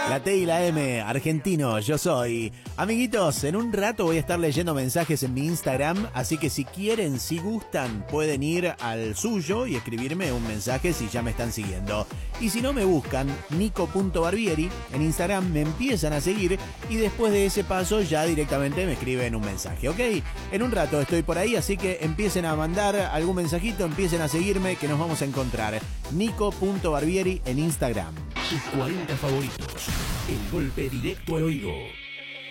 La T y la M, argentino, yo soy. Amiguitos, en un rato voy a estar leyendo mensajes en mi Instagram, así que si quieren, si gustan, pueden ir al suyo y escribirme un mensaje si ya me están siguiendo. Y si no me buscan, nico.barbieri, en Instagram me empiezan a seguir y después de ese paso ya directamente me escriben un mensaje, ¿ok? En un rato estoy por ahí, así que empiecen a mandar algún mensajito, empiecen a seguirme que nos vamos a encontrar. Nico.barbieri en Instagram. Tus 40 favoritos. El golpe directo al oído.